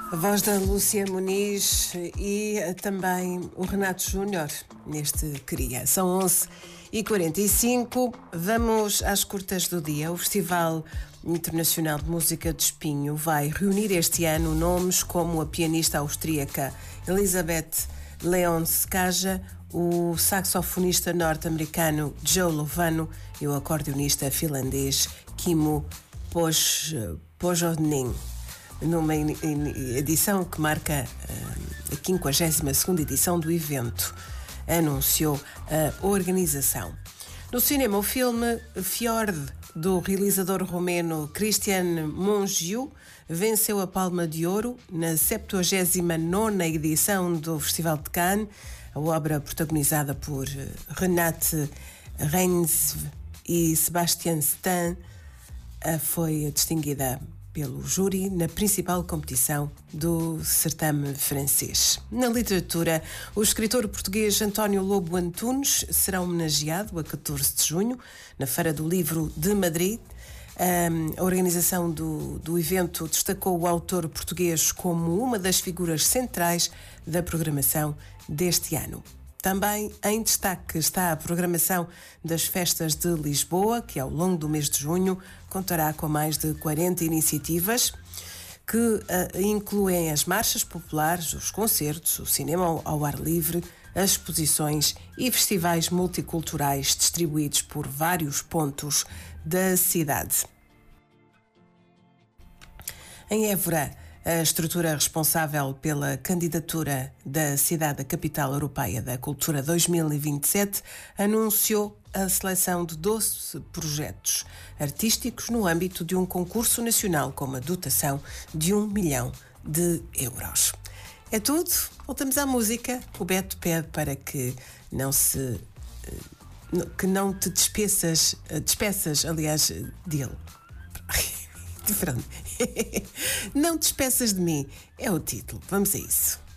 A voz da Lúcia Muniz e também o Renato Júnior neste Queria. São 11h45. Vamos às curtas do dia. O Festival Internacional de Música de Espinho vai reunir este ano nomes como a pianista austríaca Elisabeth Leonskaja, o saxofonista norte-americano Joe Lovano e o acordeonista finlandês Kimmo Pohjonen, numa edição que marca a 52ª edição do evento, anunciou a organização. No cinema, o filme Fjord, do realizador romeno Cristian Mungiu, venceu a Palma de Ouro na 79ª edição do Festival de Cannes. A obra, protagonizada por Renate Reinsve e Sebastian Stan, foi distinguida pelo júri na principal competição do certame francês. Na literatura, o escritor português António Lobo Antunes será homenageado a 14 de junho na Feira do Livro de Madrid. A organização do evento destacou o autor português como uma das figuras centrais da programação deste ano. Também em destaque está a programação das Festas de Lisboa, que ao longo do mês de junho contará com mais de 40 iniciativas que incluem as marchas populares, os concertos, o cinema ao ar livre, as exposições e festivais multiculturais distribuídos por vários pontos da cidade. Em Évora, a estrutura responsável pela candidatura da cidade à Capital Europeia da Cultura 2027 anunciou a seleção de 12 projetos artísticos no âmbito de um concurso nacional com uma dotação de 1 milhão de euros. É tudo. Voltamos à música. O Beto pede para que não te despeças, aliás, dele. Não te despeças de mim, é o título. Vamos a isso.